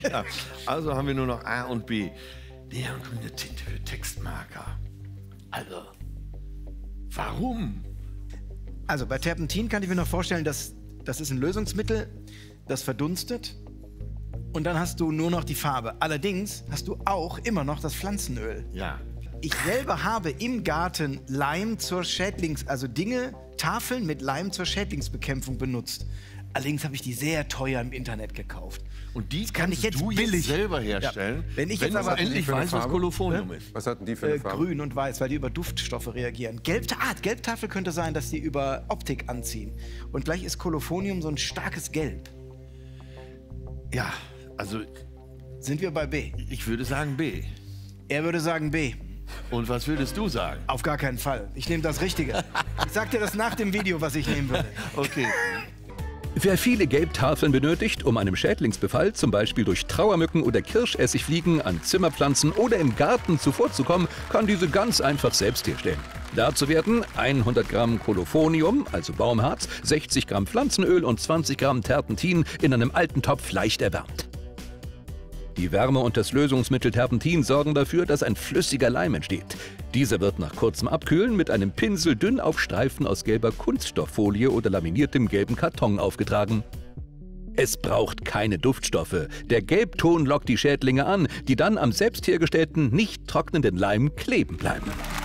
Ja, also haben wir nur noch A und B. Neongrüne Tinte für Textmarker. Also, warum? Also bei Terpentin kann ich mir noch vorstellen, dass das ist ein Lösungsmittel, das verdunstet und dann hast du nur noch die Farbe. Allerdings hast du auch immer noch das Pflanzenöl. Ja. Ich selber habe im Garten Leim zur Tafeln mit Leim zur Schädlingsbekämpfung benutzt. Allerdings habe ich die sehr teuer im Internet gekauft. Und die kann ich jetzt du billig selber herstellen, ja. Wenn ich wenn jetzt aber endlich für eine weiß, was Farbe? Kolophonium ist. Was hatten die für eine Farbe? Grün und weiß, weil die über Duftstoffe reagieren. Gelbtafel könnte sein, dass die über Optik anziehen. Und gleich ist Kolophonium so ein starkes Gelb. Ja, also Sind wir bei B? ich würde sagen B. Er würde sagen B. Und was würdest du sagen? Auf gar keinen Fall. Ich nehme das Richtige. Ich sag dir das nach dem Video, was ich nehmen würde. Okay. Wer viele Gelbtafeln benötigt, um einem Schädlingsbefall, zum Beispiel durch Trauermücken oder Kirschessigfliegen, an Zimmerpflanzen oder im Garten zuvorzukommen, kann diese ganz einfach selbst herstellen. Dazu werden 100 Gramm Kolophonium, also Baumharz, 60 Gramm Pflanzenöl und 20 Gramm Terpentin in einem alten Topf leicht erwärmt. Die Wärme und das Lösungsmittel Terpentin sorgen dafür, dass ein flüssiger Leim entsteht. Dieser wird nach kurzem Abkühlen mit einem Pinsel dünn auf Streifen aus gelber Kunststofffolie oder laminiertem gelben Karton aufgetragen. Es braucht keine Duftstoffe. Der Gelbton lockt die Schädlinge an, die dann am selbst hergestellten, nicht trocknenden Leim kleben bleiben.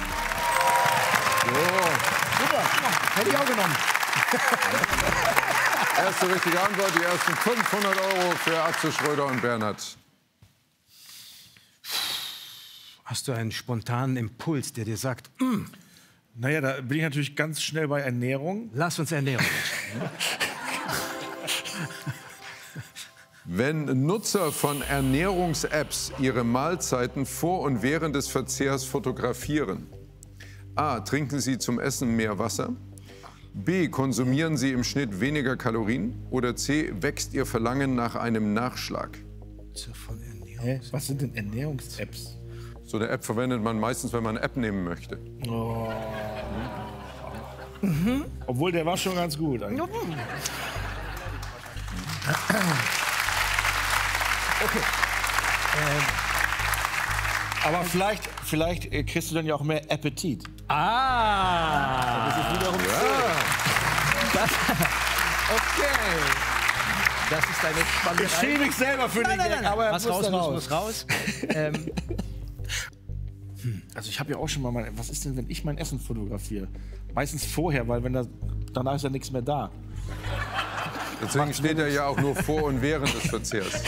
Super. Hätte ich auch genommen. Erste richtige Antwort, die ersten 500 € für Atze Schröder und Bernhard. Hast du einen spontanen Impuls, der dir sagt, Naja, da bin ich natürlich ganz schnell bei Ernährung. lass uns Ernährung. Wenn Nutzer von Ernährungs-Apps ihre Mahlzeiten vor und während des Verzehrs fotografieren, A. Trinken sie zum Essen mehr Wasser, B. Konsumieren sie im Schnitt weniger Kalorien oder C. Wächst ihr Verlangen nach einem Nachschlag? Von Ernährung. Hä? Was sind denn Ernährungs-Apps? So eine App verwendet man meistens, wenn man eine App nehmen möchte. Obwohl, der war schon ganz gut eigentlich. Okay. Aber vielleicht kriegst du dann ja auch mehr Appetit. Ah! Das ist wiederum okay. Das ist eine spannende Ich schäme mich selber für den Gag, aber Was raus muss raus. Also ich habe ja auch schon mal was ist denn, wenn ich mein Essen fotografiere? Meistens vorher, weil danach ist ja nichts mehr da. Deswegen steht er ja auch nur vor und während des Verzehrs.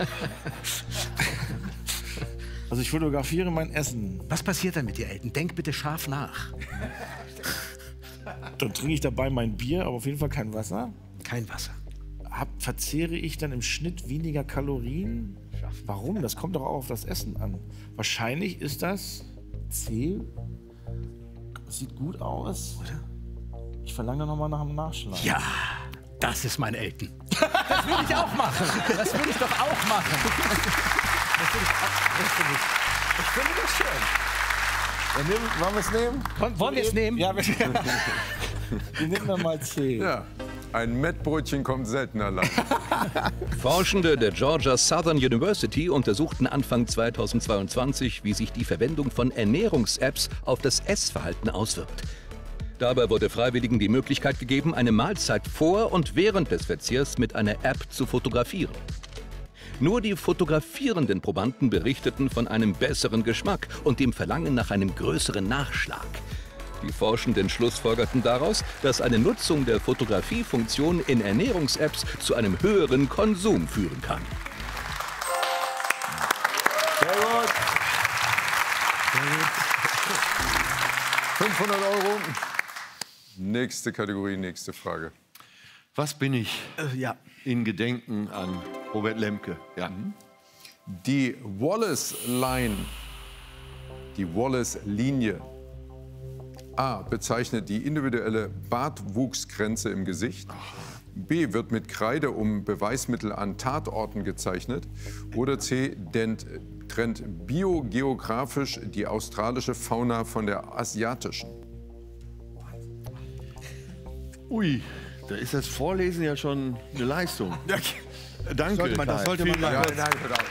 Also ich fotografiere mein Essen. Was passiert dann mit dir, Elton? Denk bitte scharf nach. Dann trinke ich dabei mein Bier, aber auf jeden Fall kein Wasser. Kein Wasser. Verzehre ich dann im Schnitt weniger Kalorien? Warum? Das kommt doch auch auf das Essen an. Wahrscheinlich ist das C. Sieht gut aus. Oder? Ich verlange noch mal nach dem Nachschlag. Ja, das ist mein Elton. Das will ich auch machen. Das will ich doch auch machen. Ich finde das schön. Wollen wir es nehmen? Wollen wir es nehmen? Ja, wir nehmen dann mal C. Ja, ein Mettbrötchen kommt selten allein. Forschende der Georgia Southern University untersuchten Anfang 2022, wie sich die Verwendung von Ernährungs-Apps auf das Essverhalten auswirkt. Dabei wurde Freiwilligen die Möglichkeit gegeben, eine Mahlzeit vor und während des Verzehrs mit einer App zu fotografieren. Nur die fotografierenden Probanden berichteten von einem besseren Geschmack und dem Verlangen nach einem größeren Nachschlag. Die Forschenden schlussfolgerten daraus, dass eine Nutzung der Fotografiefunktion in Ernährungs-Apps zu einem höheren Konsum führen kann. Sehr gut. 500 €. Nächste Kategorie, nächste Frage. Was bin ich Ja. in Gedenken an Robert Lemke? Ja. Die Wallace-Line, die Wallace-Linie. A. Bezeichnet die individuelle Bartwuchsgrenze im Gesicht. B. Wird mit Kreide um Beweismittel an Tatorten gezeichnet. Oder C. Trennt biogeografisch die australische Fauna von der asiatischen. Ui, da ist das Vorlesen ja schon eine Leistung. Danke. Das sollte man Kai. mal Vielen Dank. Nein, hört auf.